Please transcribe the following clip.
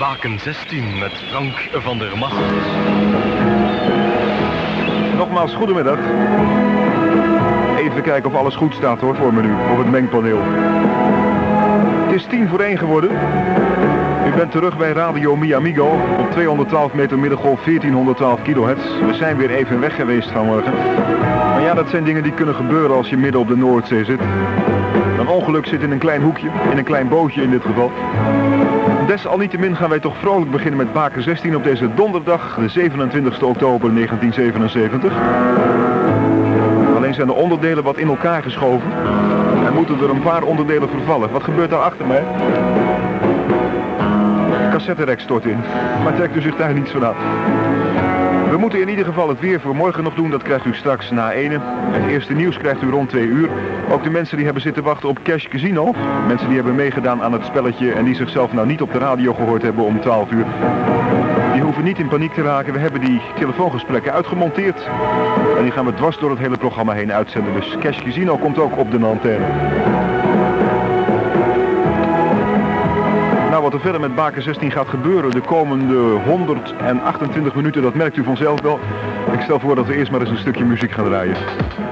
Waken 16 met Frank van der Mast. Nogmaals, goedemiddag. Even kijken of alles goed staat hoor, voor me nu, op het mengpaneel. Het is 1:10 geworden. U bent terug bij Radio Mi Amigo op 212 meter middengolf, 1412 kilohertz. We zijn weer even weg geweest vanmorgen. Maar ja, dat zijn dingen die kunnen gebeuren als je midden op de Noordzee zit. Een ongeluk zit in een klein hoekje, in een klein bootje in dit geval. Desalniettemin gaan wij toch vrolijk beginnen met Waken 16 op deze donderdag, de 27 oktober 1977. Alleen zijn de onderdelen wat in elkaar geschoven en moeten er een paar onderdelen vervallen. Wat gebeurt daar achter mij? Cassetterek stort in, maar trekt u zich daar niets van aan. We moeten in ieder geval het weer voor morgen nog doen, dat krijgt u straks na 1. Het eerste nieuws krijgt u rond 2 uur. Ook de mensen die hebben zitten wachten op Cash Casino, mensen die hebben meegedaan aan het spelletje en die zichzelf nou niet op de radio gehoord hebben om 12 uur. Die hoeven niet in paniek te raken, we hebben die telefoongesprekken uitgemonteerd. En die gaan we dwars door het hele programma heen uitzenden, dus Cash Casino komt ook op de antenne. Nou, wat er verder met Waken 16 gaat gebeuren de komende 128 minuten, dat merkt u vanzelf wel. Ik stel voor dat we eerst maar eens een stukje muziek gaan draaien.